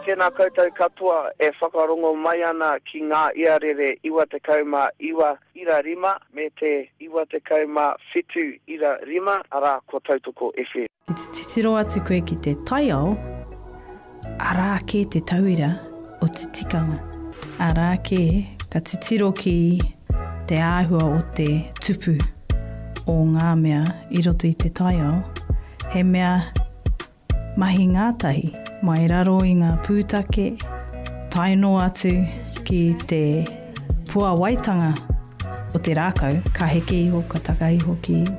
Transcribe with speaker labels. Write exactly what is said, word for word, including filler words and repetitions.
Speaker 1: tēnā koutou katoa e whakarongo mai ana ki ngā iarere iwa te kauma iwa ira rima me te iwa te kauma whitu ira rima ara ko Tautoko F M.
Speaker 2: Ki te titiro atu koe ki te taiao, arā ke te tauira o te tikanga. Arā ke ka titiro ki te āhua o te tupu o ngā mea i roto i te taiao, he mea mahi ngātahi, mai raro i ngā pūtake, taino atu ki te pua waitanga o te rākau, ka heke iho, ka taka iho ki